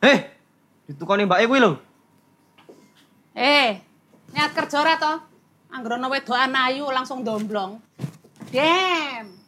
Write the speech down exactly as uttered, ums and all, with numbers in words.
Eh, ditukoni mbake kuwi lho. Eh, niat kerja ora to? Anggrono wedokan ayu langsung domblong. Dem.